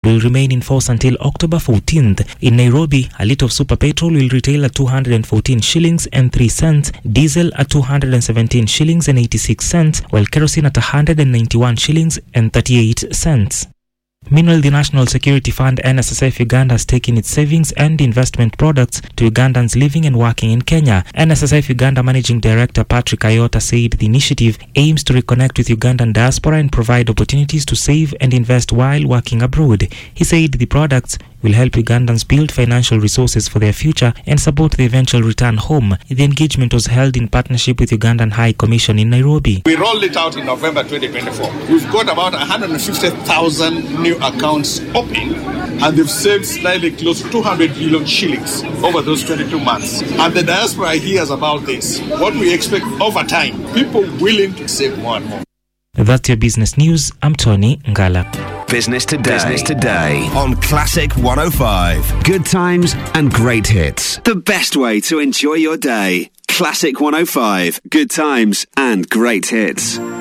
will remain in force until October 14th. In Nairobi, a litre of super petrol will retail at 214 shillings and 3 cents, diesel at 217 shillings and 86 cents, while kerosene at 191 shillings and 38 cents. Meanwhile, the National Security Fund NSSF Uganda has taken its savings and investment products to Ugandans living and working in Kenya. NSSF Uganda Managing Director Patrick Ayota said the initiative aims to reconnect with Ugandan diaspora and provide opportunities to save and invest while working abroad. He said the products will help Ugandans build financial resources for their future and support the eventual return home. The engagement was held in partnership with Ugandan High Commission in Nairobi. We rolled it out in November 2024. We've got about 150,000 new accounts open, and they've saved slightly close to 200 billion shillings over those 22 months. And the diaspora hears about this. What we expect over time, people willing to save more and more. That's your business news. I'm Tony Ngala. Business Today on Classic 105. Good times and great hits. The best way to enjoy your day. Classic 105. Good times and great hits.